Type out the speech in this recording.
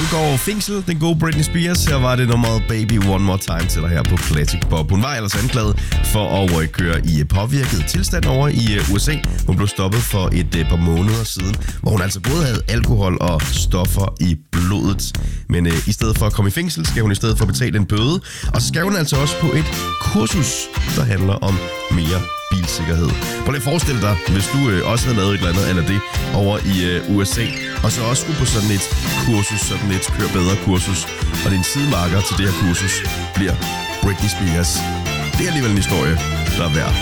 går fængsel, den gode Britney Spears. Her var det nummeret Baby One More Time til dig her på Classic Pop. Hun var ellers anklaget for at køre i påvirket tilstand over i USA. Hun blev stoppet for et par måneder siden, hvor hun altså både havde alkohol og stoffer i blodet. Men i stedet for at komme i fængsel, skal hun i stedet for betale en bøde. Og så skal hun altså også på et kursus, der handler om mere bilsikkerhed. Prøv lige at forestille dig, hvis du også havde lavet et eller andet eller det over i USA, og så også skulle på sådan et kursus, sådan et kør bedre kursus, og din sidemarker til det her kursus bliver Britney Spears. Det er alligevel en historie, der er værd